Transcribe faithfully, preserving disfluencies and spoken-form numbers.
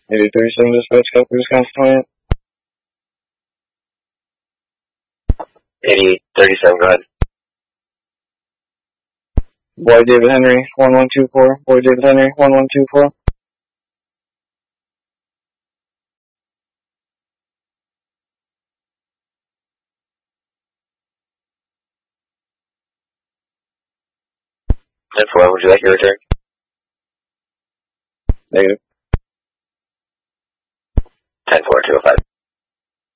eighty thirty-seven dispatch, copy Wisconsin twenty-eight. eighty thirty-seven, go ahead. Boy David Henry, one one two four. Boy David Henry, one one two four. ten four, would you like your return? Negative. ten four, two oh five.